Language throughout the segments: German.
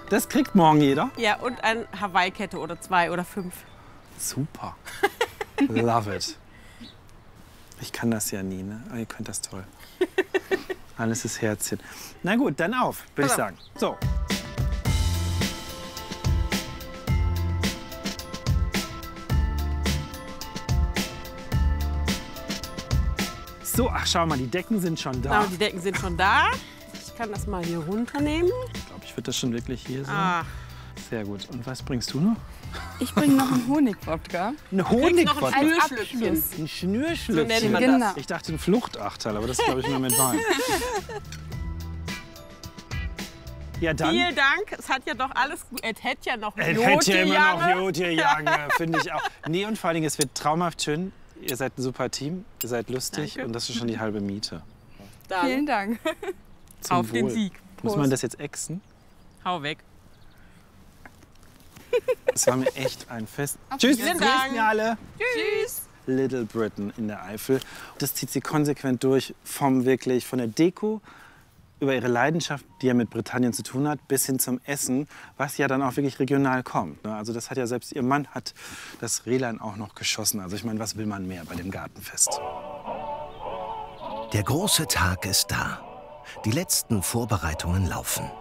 Das kriegt morgen jeder? Ja, und eine Hawaii-Kette oder 2 oder 5. Super. Love it. Ich kann das ja nie, ne? Aber ihr könnt das toll. Alles ist Herzchen. Na gut, dann auf, würde ich sagen. So. So, ach schau mal, die Decken sind schon da. Genau, die Decken sind schon da. Ich kann das mal hier runternehmen. Ich glaube, ich würde das schon wirklich hier so. Ach. Sehr gut. Und was bringst du noch? Ich bringe noch einen Honigwodka. Ein Honigwodka? Noch ein Schnürschlückchen. Ein Schnürschlückchen. So nennt man Genau. das. Ich dachte ein Fluchtachterl, aber das ist, glaube ich, nur mit Wein. Ja, dann. Vielen Dank. Es hat ja doch alles gut. Es hätte ja noch Es hätte ja immer noch Jote Jote-Jange, finde ich auch. Nee, und vor allen Dingen, es wird traumhaft schön. Ihr seid ein super Team, ihr seid lustig. Danke. Und das ist schon die halbe Miete. Vielen Dank. Zum Auf den Wohl. Sieg. Muss man das jetzt exen? Hau weg. Es war mir echt ein Fest. Tschüss, Vielen grüßen Dank. ihr alle. Tschüss. Little Britain in der Eifel. Das zieht sie konsequent durch, von der Deko über ihre Leidenschaft, die ja mit Britannien zu tun hat, bis hin zum Essen, was ja dann auch wirklich regional kommt. Ne? Also das hat ja selbst ihr Mann hat das Rehlein auch noch geschossen. Also ich meine, was will man mehr bei dem Gartenfest? Der große Tag ist da. Die letzten Vorbereitungen laufen.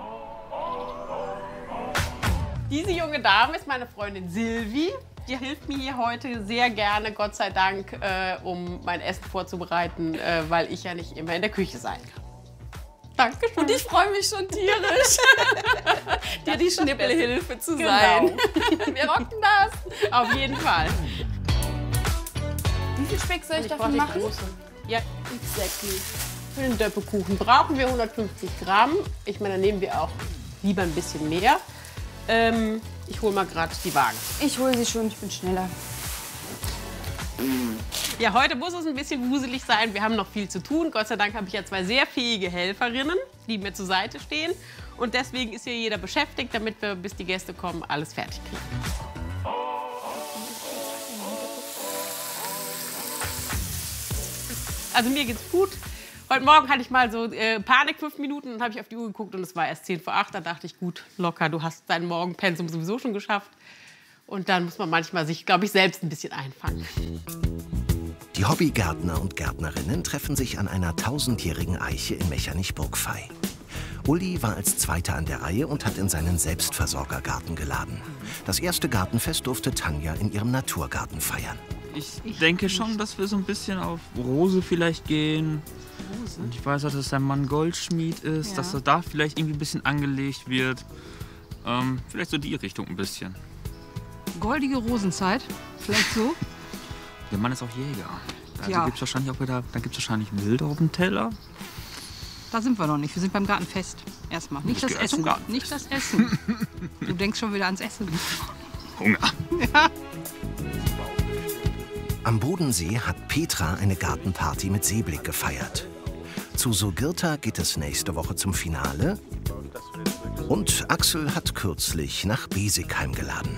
Diese junge Dame ist meine Freundin Silvi. Die hilft mir hier heute sehr gerne, Gott sei Dank, um mein Essen vorzubereiten, weil ich ja nicht immer in der Küche sein kann. Dankeschön. Und ich freue mich schon tierisch, dir die Schnippelhilfe zu sein. Wir rocken das. Auf jeden Fall. Wie viel Speck soll ich davon machen? Ja, exactly. Für den Döppekuchen brauchen wir 150 Gramm. Ich meine, da nehmen wir auch lieber ein bisschen mehr. Ich hole mal gerade die Waage. Ich hole sie schon, ich bin schneller. Ja, heute muss es ein bisschen wuselig sein. Wir haben noch viel zu tun. Gott sei Dank habe ich ja 2 sehr fähige Helferinnen, die mir zur Seite stehen. Und deswegen ist hier jeder beschäftigt, damit wir, bis die Gäste kommen, alles fertig kriegen. Also mir geht's gut. Heute Morgen hatte ich mal so Panik 5 Minuten, dann habe ich auf die Uhr geguckt und es war erst 7:50. Da dachte ich, gut, locker, du hast dein Morgenpensum sowieso schon geschafft. Und dann muss man manchmal sich, glaube ich, selbst ein bisschen einfangen. Die Hobbygärtner und Gärtnerinnen treffen sich an einer 1000-jährigen Eiche in Mechernich-Burgvey. Uli war als Zweiter an der Reihe und hat in seinen Selbstversorgergarten geladen. Das erste Gartenfest durfte Tanja in ihrem Naturgarten feiern. Ich denke schon, dass wir so ein bisschen auf Rose vielleicht gehen. Und ich weiß auch, dass sein Mann Goldschmied ist, Ja. dass er da vielleicht irgendwie ein bisschen angelegt wird. Vielleicht so die Richtung ein bisschen. Goldige Rosenzeit, vielleicht so. Der Mann ist auch Jäger. Also Ja. gibt's wahrscheinlich auch wieder, da gibt es wahrscheinlich Wild auf dem Teller. Da sind wir noch nicht. Wir sind beim Gartenfest. Erstmal. Nicht das gehört zum Essen. Gartenfest. Nicht das Essen. Du denkst schon wieder ans Essen. Hunger. Am Bodensee hat Petra eine Gartenparty mit Seeblick gefeiert. Zu Sogirta geht es nächste Woche zum Finale. Und Axel hat kürzlich nach Besigheim geladen.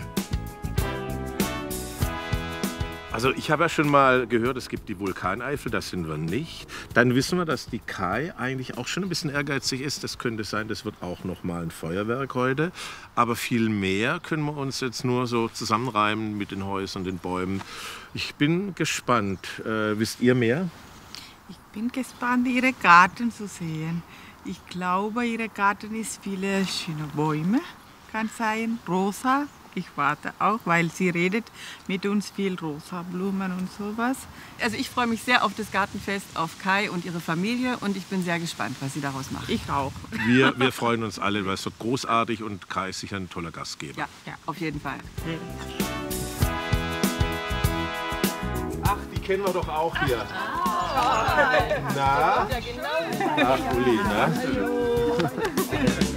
Also ich habe ja schon mal gehört, es gibt die Vulkaneifel, das sind wir nicht. Dann wissen wir, dass die Kai eigentlich auch schon ein bisschen ehrgeizig ist. Das könnte sein, das wird auch noch mal ein Feuerwerk heute. Aber viel mehr können wir uns jetzt nur so zusammenreimen mit den Häusern, den Bäumen. Ich bin gespannt. Wisst ihr mehr? Ich bin gespannt, Ihren Garten zu sehen. Ich glaube, Ihr Garten ist viele schöne Bäume. Kann sein, rosa. Ich warte auch, weil sie redet mit uns viel rosa Blumen und sowas. Also ich freue mich sehr auf das Gartenfest, auf Kai und ihre Familie und ich bin sehr gespannt, was sie daraus machen. Ich auch. Wir freuen uns alle, weil es wird großartig und Kai ist sicher ein toller Gastgeber. Ja, auf jeden Fall. Ach, die kennen wir doch auch hier. Na? Ach, Uli, ne?